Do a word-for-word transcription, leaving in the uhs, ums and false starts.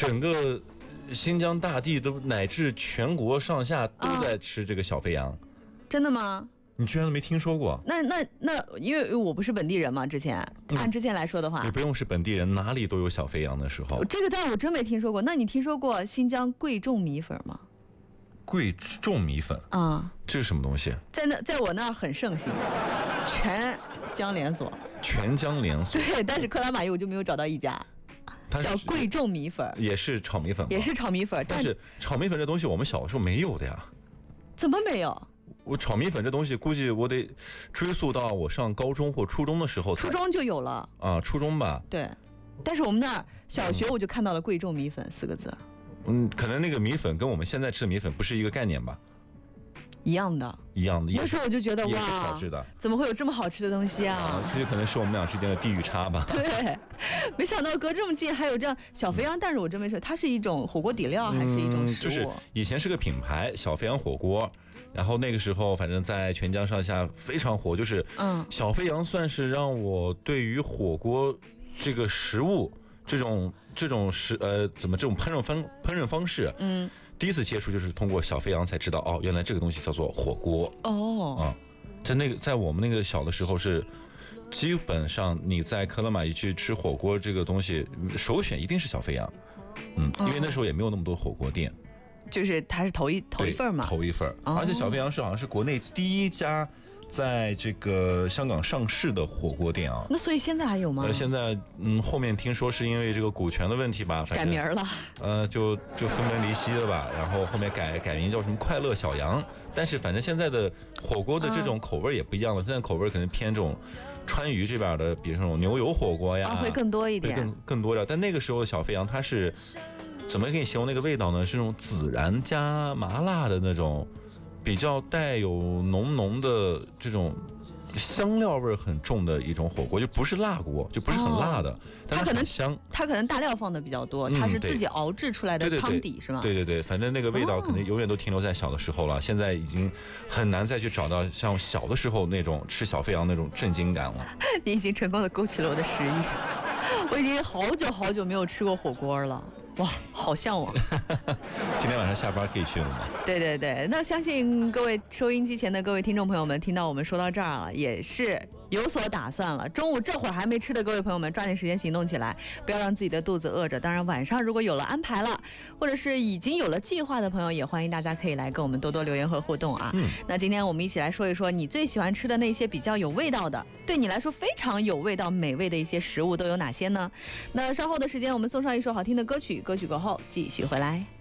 整个新疆大地都乃至全国上下都在吃这个小肥羊。啊、 真的吗？ 你居然都没听说过？ 那那那，因为我不是本地人嘛，之前按之前来说的话， 嗯、你不用是本地人，哪里都有小肥羊的时候。 这个但我真没听说过。那你听说过新疆贵重米粉吗？ 贵重米粉啊、嗯，这是什么东西？ 在那，在我那儿很盛行，全疆连锁。 全疆连锁。 对，但是克拉玛依我就没有找到一家。叫贵重米粉， 也是炒米粉， 也是炒米粉， 但是炒米粉这东西我们小的时候没有的呀。 怎么没有？ 我炒米粉这东西估计我得追溯到我上高中或初中的时候。 初中就有了啊，初中吧。 对，但是我们那儿小学我就看到了贵重米粉四个字。 嗯，可能那个米粉跟我们现在吃的米粉不是一个概念吧。 一样的， 一样的。 那时候我就觉得哇， 好吃的，怎么会有这么好吃的东西啊？ 这、啊、可能是我们俩之间的地域差吧。 对，没想到隔这么近还有这样小肥羊，但是我真没说它是一种火锅底料还是一种食物？ 嗯、就是以前是个品牌，小肥羊火锅。然后那个时候，反正在全疆上下非常火，就是嗯，小肥羊算是让我对于火锅这个食物这种这种食呃怎么这种烹饪方烹饪方式，嗯。第一次接触就是通过小肥羊才知道，哦，原来这个东西叫做火锅哦啊，在那个在我们那个小的时候是，基本上你在克拉玛依去吃火锅这个东西，首选一定是小肥羊，嗯，因为那时候也没有那么多火锅店， 就是它是头一头一份嘛， 头一份，哦、而且小肥羊是好像是国内第一家在这个香港上市的火锅店啊。 那所以现在还有吗？ 呃，现在嗯，后面听说是因为这个股权的问题吧， 改名了。 呃，就就分崩离析了吧，然后后面改改名叫什么快乐小羊。但是反正现在的火锅的这种口味也不一样了，嗯、现在口味可能偏这种川渝这边的，比如这种牛油火锅呀， 啊、会更多一点， 会更更多点。但那个时候的小肥羊它是怎么给你形容那个味道呢？是那种孜然加麻辣的那种。比较带有浓浓的这种香料味很重的一种火锅，就不是辣锅，就不是很辣的，哦、但是很香。 它可能大料放的比较多，嗯、它是自己熬制出来的汤底，是吗？ 对对对，反正那个味道可能永远都停留在小的时候了，哦、现在已经很难再去找到像小的时候那种吃小肥羊那种震惊感了。 你已经成功的勾起了我的食欲，我已经好久好久没有吃过火锅了。哇，好向往！ 今天晚上下班可以去了吗？ 对对对，那相信各位收音机前的各位听众朋友们，听到我们说到这儿了，也是有所打算了。中午这会儿还没吃的各位朋友们，抓紧时间行动起来，不要让自己的肚子饿着。当然，晚上如果有了安排了，或者是已经有了计划的朋友，也欢迎大家可以来跟我们多多留言和互动啊。嗯，那今天我们一起来说一说你最喜欢吃的那些比较有味道的，对你来说非常有味道、美味的一些食物都有哪些呢？那稍后的时间，我们送上一首好听的歌曲。歌曲过后继续回来。